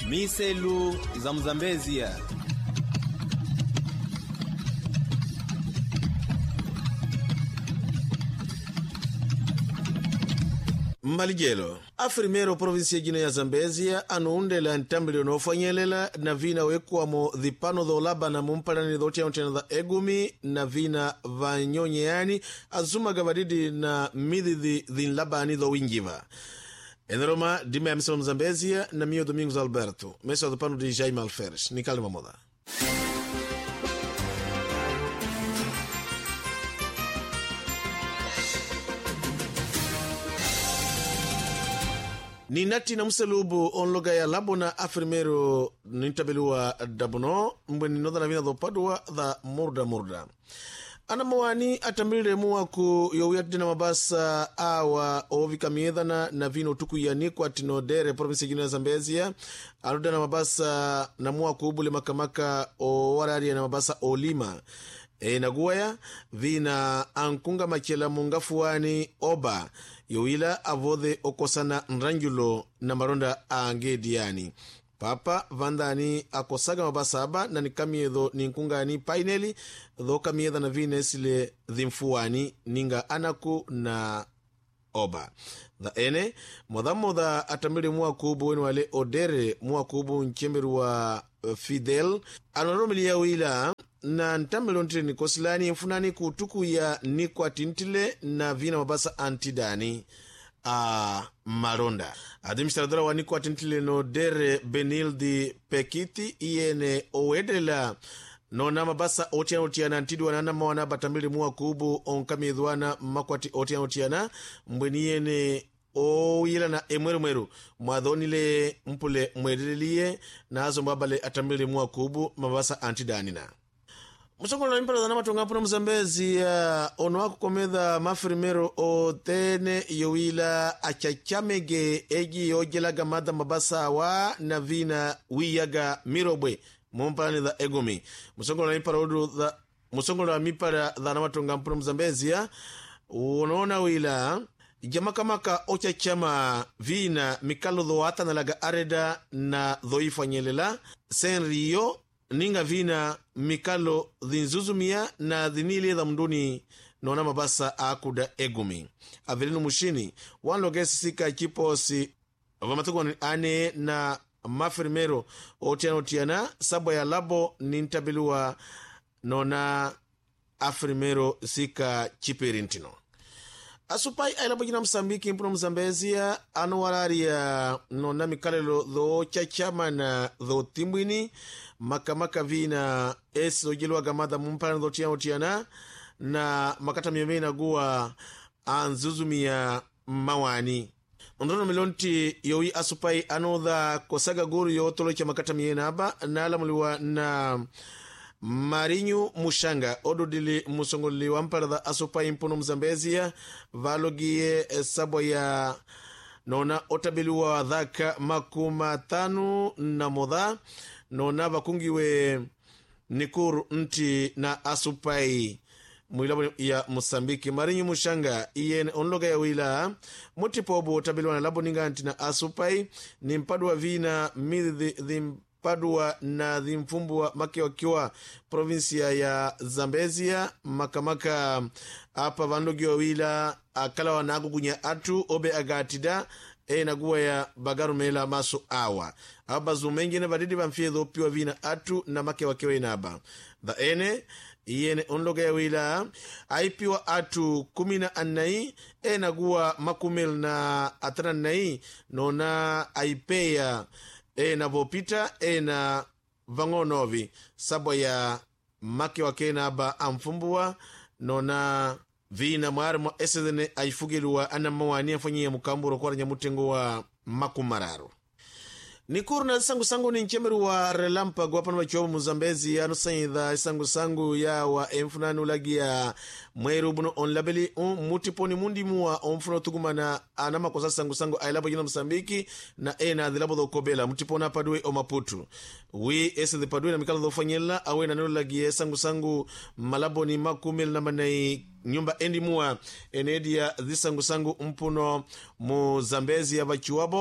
Miselu za Mzambezia. Maligelo afrimero provinsia jina ya Zambezia anuundela ntambili unaofanyelela na vina wekuwamo dhipano dholaba na mumpalani dhotia untena dha egumi na vina vanyonyeani azuma gavadidi na midhidhi dhinlabani dho wingiva. Enroma dime ya miselo Mzambezia na mio Domingos Alberto mesa dhipano di Jaime Alferes ni kalima moda. Ni nati na mselubu onloga ya labo na afrimero nintabelua dabuno mbwe ninodha na vina dhopadua dha murda. Ana mawani atambilile mua ku yowiyati na mabasa awa ovika miedhana na vino tuku yaniko atinodere provinsi jino ya Zambezia. Anuda na mabasa na mua kuubule makamaka o warari na mabasa olima. Naguaya vina ankunga machela mungafuani oba yowila avodhe okosana nranjulo na maronda angediani. Papa vandani akosaga mabasa aba na nikamiedo ninkungani paineli dho kamiedha na vine sile dhimfuani ninga anaku na oba. Dha ene moda atamili mua kubu wenu wale odere mua kubu nchemberu wa Fidel anoromili ya wila na ntamelo ntile nikosilani mfunani kutuku ya nikwa tintile na vina mabasa antidani maronda. Administradora wa nikwa tintile no dere Benildi Pekiti iene owedela no na mabasa otiana antidwa na nama wana batambili mua kubu onkamidhuana makwati otiana mbweni iene o yila na mweru mwadhonile mpule mwedeliye na azo mbabale atambili mua kubu mabasa antidanina. Musongolo na mpala dha matunga mpuna Mzambezia ono wako komedha mafrimero o tene yowila achachamege eji ojelaga madha mabasa wa na vina wiyaga mirobwe mumpalani dha egumi. Musongolo na mipara dha matunga mpuna Mzambezia unaona wila jamakamaka ochachama vina mikalo dhoata na laga areda na dhoifanyelela senrio ninga vina mikalo dhinzuzumia na dhinili dha mnduni nona mabasa akuda egumi. Avelinu mushini wanlogesi sika chiposi vamatuko ane na mafirmero otiana sabwa ya labo nintabilua nona afirmero sika chiperintino. Asupai ailabo jina Msambiki mpuno Mzambezia anuwararia nona mikalelo dho chachama na dho timbwini makamaka vina esi ojilwa gamadha mumpana dho tiana na makata miemei na guwa anzuzumia mawani. Ndono milonti yowi asupai anodha kosaga guru yotolo cha makata miena haba na alamuliwa na Marinho Mushanga ododili musongoli wampara dha asupai mpuno Mzambezia valogie sabo ya nona otabiliwa dhaka makuma tanu na modha nona vakungiwe nikuru nti na asupai mwilabo ya Mosambiki. Marinho Mushanga iyen onloga ya wila mutipobu otabiliwa na labo ninganti na asupai ni mpadu wa vina midhi padua na dhimfumbua make wakiwa provinsia ya Zambezia makamaka hapa vandogi wa wila akala wanagu kunya atu obe agatida na guwa ya bagaru mela maso awa haba zumengine vadidi vamfiedo piwa vina atu na make wakiwa inaba dha ene iene onloga ya wila aipiwa atu 14 na guwa makumel na atranai nona aipeya na vopita na vangonovi sabwa ya make wake na ba amfumbua nona vina mwarimo esedene aifugilua ana mawani afanyia mukamburo kwa nyamutengo wa makumararu. Nikuru na sangu ni nchemeru wa relampa guwapana wachiwabu Muzambezi ya nusaidha sangu ya wa emfunanu lagia mweru buno onlabeli mutiponi mundi muwa omfuno tugumana anama kwa sangu ailabo jina Msambiki na na dhilabo dho kobela mutipona padwe o Maputu. Wi ese padwe na mikala dho fanyela awe na nilo lagia sangu malabo ni makumil na manai nyumba endi muwa enedia dhisangu mpuno Muzambezi ya vachiwabo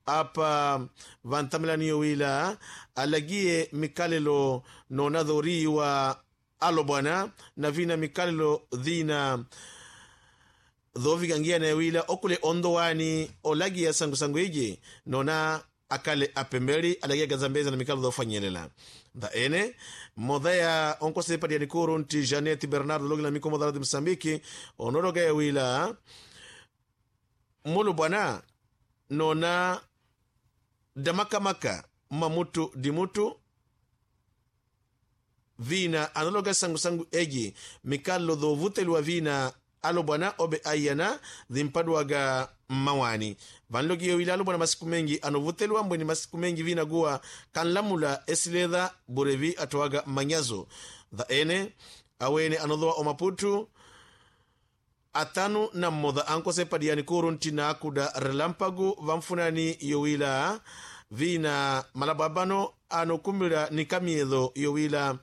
apa vantamilani yowila alagie mikalelo nonadhori wa alo bwana na vina mikalelo dhina dhovigangia na yowila okule ondowani olagia sangu iji nona akale apembeli alagia gazambeza na mikalo dhofanyelela da ene modaya onkose padi yanikuru nti Janet Bernardo logila miko modala di Msambiki onoroga yowila mulu bwana nona damakama mamutu dimutu vina analoga sangu egi mikalo dho vutelwa vina alo bwana obe ayana dhimpadwaga mawani vanlogi yowila alo bwana masiku mengi anovutelwa mbweni masiku mengi vina guwa kanlamula esiledha burevi atoaga manyazo dha ene awene anodhoa omaputu atanu na moda ankose padiani kurunti na akuda relampagu vamfunani yowila vina malababano anokumira nikamiedo yowila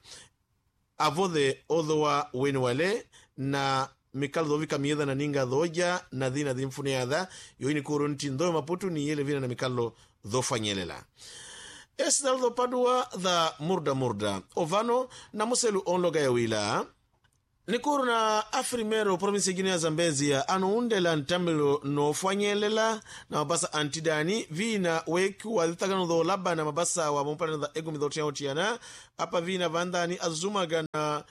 avode odhoa wenwale na mikalo dhovika miedha na ninga dhoja na dhina dhimfuneadha yoini kurunti ndoe maputu ni yele vina na mikalo dhofanyelela esdaldo padua dha murda ovano na muselu onloga yowila nikuru na afrimero provinsi gine ya Zambezia anuundela ntamilo no fanyelela na mabasa antidani vina weku wadhitagano dho laba na mabasa wa mumpana dha egu midhotia otiana apa vina vandani azumaga na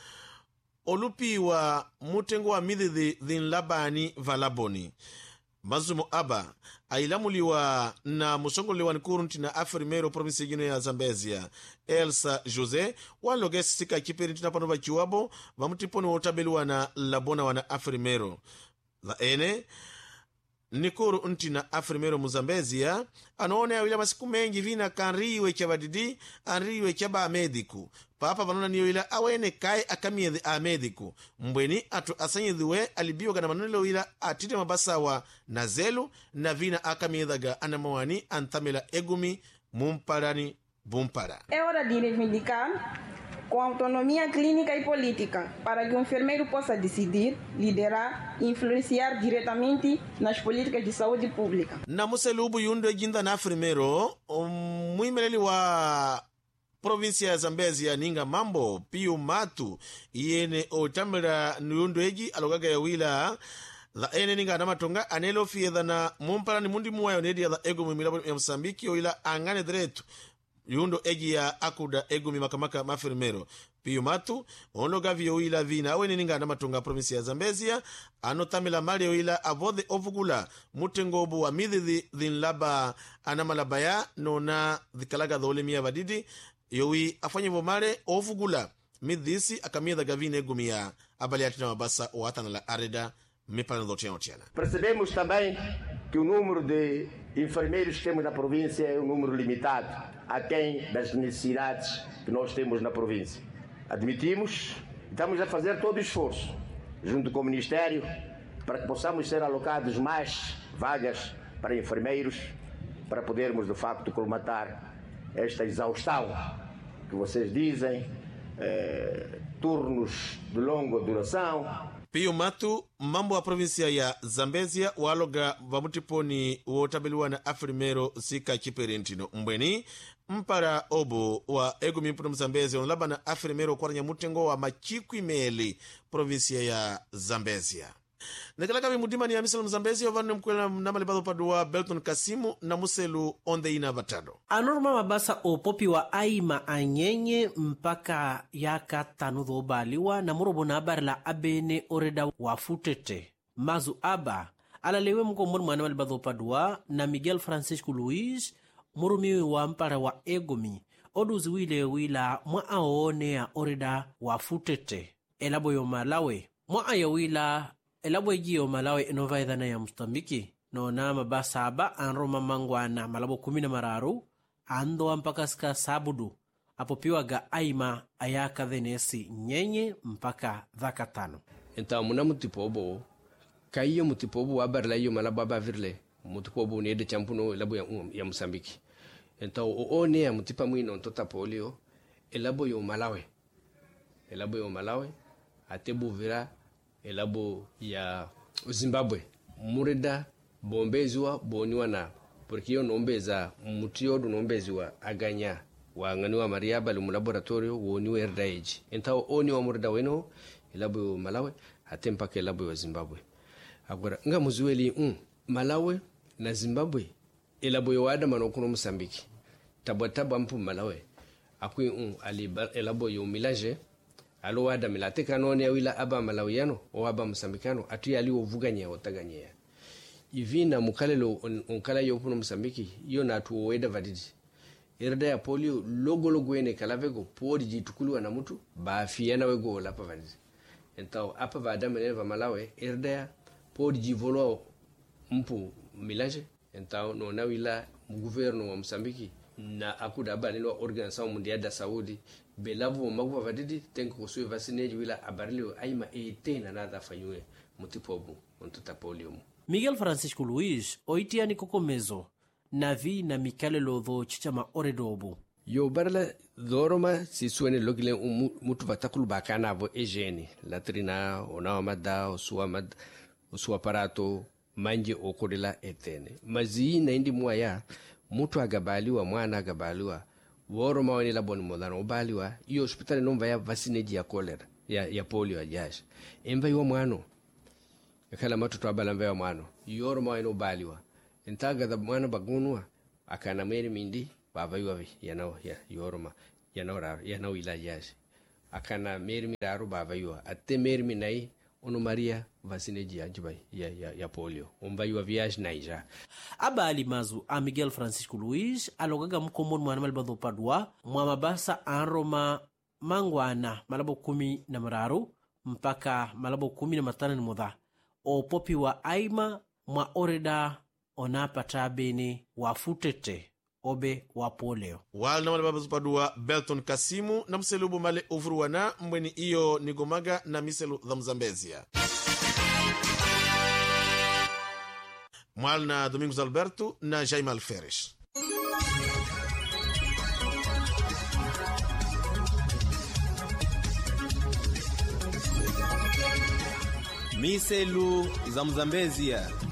olupi wa mutengo wa midhidhi dhin labani valaboni mazumo aba ailamuliwa na musongolewa nikurunti na afrimero provinsi gine ya Zambezia Elsa Jose walogesi sika kipiri tinapano wa chiwabo vamutiponi wotabeliwa na labona wana afrimero dha ene nikuru nti na afrimero muzambezia anoone ya wila masiku mengi vina kanriwe cha vadidi anriwe cha ba mediku papa vanona niyo wila awene kai akamiedhi a mediku mbweni atu asanyedhiwe alibiwa gana manonilo wila atite mabasawa na zelu na vina akamiedhaga anamawani anthamela egumi mumparani bumpara. É hora de reivindicar com autonomia clínica e política para que o enfermeiro possa decidir, liderar e influenciar diretamente nas políticas de saúde pública. Na muselubu yundo jinda na afrimero muimeleli wa provinsia ya Zambezia ninga mambo piu matu yene otamira nyundo eji alogaga ya wila la ene ninga anamatonga anelo fiedha na mumpara ni mundi muwayo nedi ya la ego mwimilabo ya Msambiki o ila angane dretu yundo eji ya akuda ego mimakamaka mafirmero piu matu onloga vio ila vina awe ninga anamatonga provinsia ya Zambezia anotamila mali o ila avode ovugula mutengobu wa midhi dhinlaba anamalabaya nona dhikalaga dholemia vadidi yowi afanye vomale ovugula midhisi akamiedha gavine gumia abali atina mabasa o atana la areda mipana dhotiana otiana. Percebemos também que o número de enfermeiros que temos na província é um número limitado, aquém das necessidades que nós temos na província. Admitimos e estamos a fazer todo o esforço, junto com o Ministério, para que possamos ser alocados mais vagas para enfermeiros, para podermos de facto colmatar esta exaustão que vocês dizem, turnos de longa duração. Piu matu mambo wa provinsia ya Zambezia waloga vamutiponi wotabeliwa na afrimero sika kiperentino mbweni mpara obo wa egu mimpuno Mzambezia onlaba na afrimero kwa nyamutengo wa machikwi meli provinsia ya Zambezia. Nekalaka vimudima ni ya miselu Mzambezia ovanu mkwela namalibadho padua Belton Kasimu na muselu onde ina vatado. Anorma mabasa opopi wa aima anyenye mpaka yaka tanudho obaliwa na murobo na habari la abene oreda wafutete. Mazu aba alalewe mkomboni mwana malibadho padua na Miguel Francisco Luis murumiwe wa mpara wa egomi oduzi wile wila mwa aone ya oreda wafutete. Elabo yo Malawe mwa ayawila elabo ejio Malawi enova idhana ya Mstambiki no na mabasa aba anroma mangwana malabo 10 ando mpaka ska sabudu apopiwa ga aima ayaka dhenesi nyenye mpaka dhaka 5. Então muna mutipobo kaiyo mutipobo abarla yo malabo abavirle mutipobo ne de champuno elabo ya Msambiki. Então o ne ya mutipa mwino tota polio elabo yo Malawi atebu vira elabo ya Zimbabwe murida bombezwa boniwa na porque yo nombeza mutio do nombeziwa aganya wa ngani wa mariaba lu laboratorio woni werda eji entaw oni wa murda weno ilabu Malawi hatempa ke labu wa Zimbabwe agora nga muzueli Malawi na Zimbabwe ilabu wada manokuno Msambiki tabata bampu Malawi akui elabo yo milage alo wada milate kanoni awila aba Malawiyano o aba Msambikano atu yali ovuganya otaganya ivina mukalelo onkala yo kuno Msambiki yo na tu weda vadidi irda ya polio logo ene kalavego podi jitukuluwa na mtu bafiana wego lapa vadidi entao apa vada meneva Malawi irda ya podi jivolo mpu milage entao no nawila gouverneur wa Msambiki na akuda balilo organisation mondiale da Saudi belavu magwa vadidi tenko kusui vaccineji wila abarilo aima na nada fanywe mutipobu ontuta polio. Miguel Francisco Luiz oitiani kokomezo navi na mikalelo dho chichama oredobu yo barla doroma si suene logile mutu vatakulu bakana avo ejeni latrina onawamada osuwa parato manje okodela etene mazi na indi muaya mutu agabaliwa mwana agabaliwa woroma wani laboni modano obaliwa iyo hospitali nomba ya vaccineji ya cholera ya polio ajash emba yo mwano kala matoto abalamba ya mwano yoroma wani obaliwa entaga da mwana bagunwa akana meri mindi baba yuwa yanao ya yoroma yanao ila yash akana meri miraro baba yuwa ate meri minai ono Maria vaccineji anjibai ya polio umbaywa viage naija abali mazu a Miguel Francisco Luiz alogaga mkomoni mwana malbado padua mwa mabasa anroma mangwana malabo 10 mpaka malabo 15 ni modha o popi wa aima mwa oreda onapata bene wafutete obe wa polio walna wale babazu padua Belton Kasimu na mselubu male uvuruwana mbweni iyo nigomaga na miselu dha Mzambezia mwalna Domingos Alberto na Jaime Alferes. Miselu za Mzambezia.